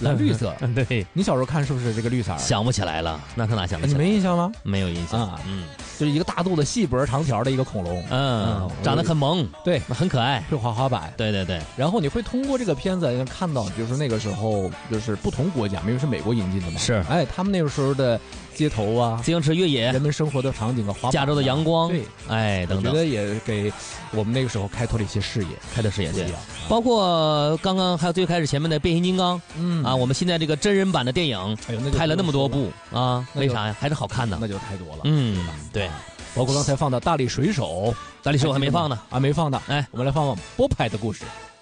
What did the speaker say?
蓝绿色。 对， 你小时候看是不是这个绿色？ 想不起来了，那他哪想得起你来？ 没印象吗？ 没有印象啊，就是一个大肚子、细脖长条的一个恐龙， 长得很萌， 对， 很可爱， 会滑滑板， 对对对。 然后你会通过这个片子看到，就是那个时候就是不同国家，因为是美国引进的嘛， 是， 哎，他们那个时候的街头啊， 自行车越野， 人们生活的场景和滑板， 加州的阳光， 对， 哎，等等， 我觉得也给我们那个时候开拓了一些视野， 开的视野，对， 包括刚刚还有最开始前面的变形金刚，我们现在这个真人版的电影，拍了那么多部啊，为啥呀？还是好看的， 那就太多了， 对。 包括刚才放的大力水手， 大力水手还没放呢， 没放呢。 哎， 我们来放放波派的故事。